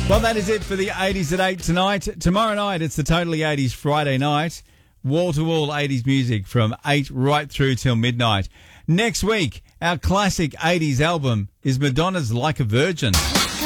Well, that is it for the 80s at 8 tonight. Tomorrow night, it's the Totally 80s Friday night. Wall-to-wall 80s music from 8 right through till midnight. Next week, our classic 80s album is Madonna's Like a Virgin.